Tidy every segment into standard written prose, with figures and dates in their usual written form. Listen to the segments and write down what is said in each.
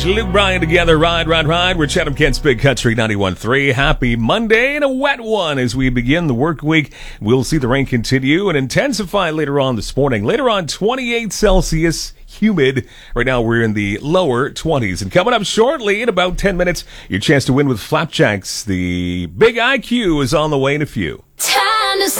Luke Bryan together, Ride. We're Chatham Kent's Big Country 91.3. Happy Monday and a wet one as we begin the work week. We'll see the rain continue and intensify later on this morning. Later on, 28 Celsius, humid. Right now, we're in the lower 20s. And coming up shortly, in about 10 minutes, your chance to win with Flapjacks. The Big IQ is on the way in a few. Time to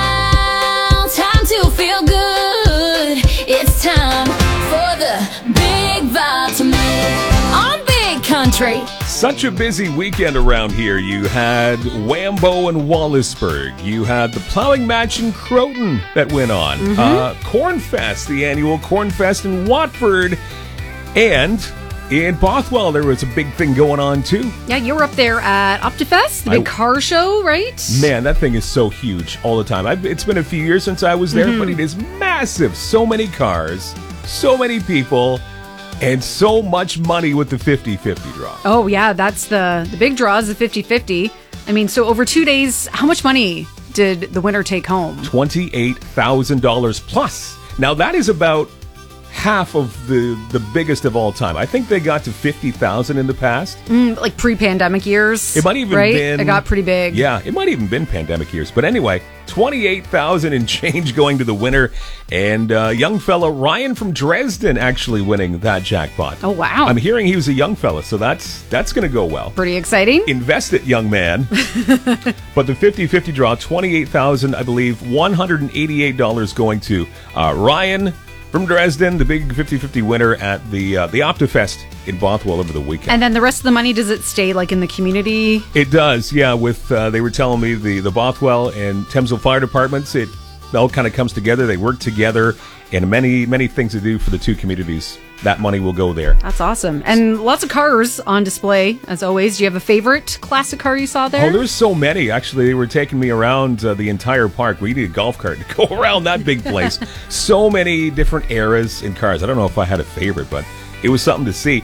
smile, time to feel good. It's time for the Big Vitamin on Big Country. Such a busy weekend around here. You had Wambo and Wallaceburg. You had the plowing match in Croton that went on. Cornfest, the annual Cornfest in Watford. And in Bothwell, there was a big thing going on, too. Yeah, you were up there at Optifest, the big car show, right? Man, that thing is so huge all the time. It's been a few years since I was there, but it is massive. So many cars, so many people, and so much money with the 50-50 draw. Oh, yeah, that's the big draw is the 50-50. I mean, so over 2 days, how much money did the winner take home? $28,000 plus. Now, that is about half of the biggest of all time. I think they got to 50,000 in the past. Like pre-pandemic years. It might even been... It got pretty big. Yeah, it might even been pandemic years. But anyway, 28,000 and change going to the winner. And young fella Ryan from Dresden actually winning that jackpot. Oh, wow. I'm hearing he was a young fella, so that's going to go well. Pretty exciting. Invest it, young man. But the 50-50 draw, 28,000, I believe, $188 going to Ryan from Dresden, the big 50-50 winner at the Optifest in Bothwell over the weekend. And then the rest of the money, does it stay like in the community? It does, yeah. With they were telling me the Bothwell and Thamesville Fire Departments, it all kind of comes together. They work together, and many things to do for the two communities. That money will go there. That's awesome. And lots of cars on display, as always. Do you have a favorite classic car you saw there? Oh, there's so many. Actually, they were taking me around the entire park. We needed a golf cart to go around that big place. So many different eras in cars. I don't know if I had a favorite, but it was something to see.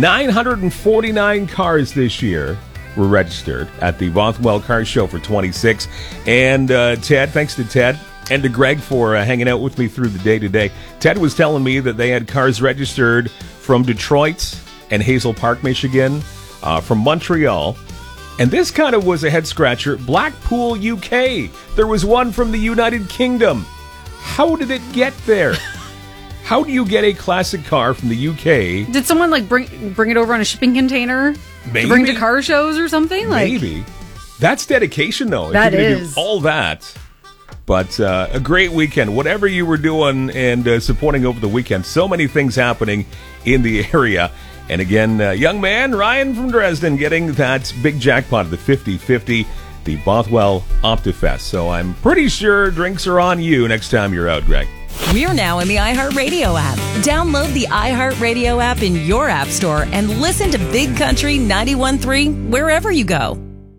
949 cars this year were registered at the Bothwell Car Show for 26. And Ted, thanks to Ted and to Greg for hanging out with me through the day today. Ted was telling me that they had cars registered from Detroit and Hazel Park, Michigan, from Montreal. And this kind of was a head-scratcher. Blackpool, UK. There was one from the United Kingdom. How did it get there? How do you get a classic car from the UK? Did someone like bring it over on a shipping container? Maybe. To bring to car shows or something? Maybe. That's dedication, though. That if you're is. do all that. But a great weekend. Whatever you were doing and supporting over the weekend, so many things happening in the area. And again, young man Ryan from Dresden getting that big jackpot of the 50-50, the Bothwell Optifest. So I'm pretty sure drinks are on you next time you're out, Greg. We're now in the iHeartRadio app. Download the iHeartRadio app in your app store and listen to Big Country 91.3 wherever you go.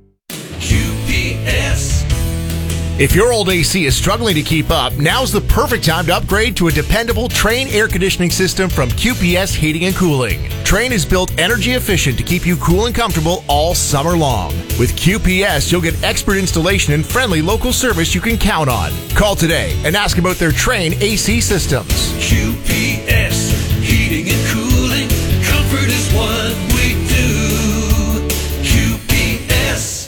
QPS. If your old AC is struggling to keep up, now's the perfect time to upgrade to a dependable Trane air conditioning system from QPS Heating and Cooling. Trane is built energy efficient to keep you cool and comfortable all summer long. With QPS, you'll get expert installation and friendly local service you can count on. Call today and ask about their Trane AC systems. QPS Heating and Cooling. Comfort is what we do. QPS.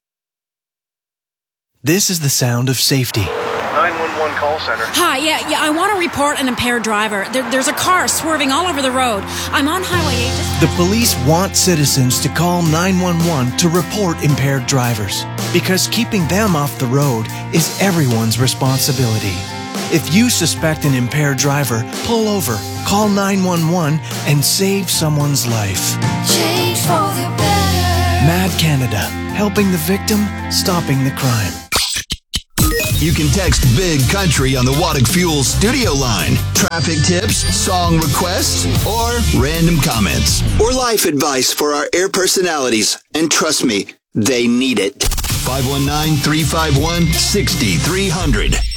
This is the sound of safety. 911 call center. Hi, yeah, I want to report an impaired driver. There's a car swerving all over the road. I'm on Highway 8. The police want citizens to call 911 to report impaired drivers, because keeping them off the road is everyone's responsibility. If you suspect an impaired driver, pull over, call 911, and save someone's life. Change for the better. Mad Canada, helping the victim, stopping the crime. You can text Big Country on the Waddick Fuel studio line. Traffic tips, song requests, or random comments. Or life advice for our air personalities. And trust me, they need it. 519-351-6300.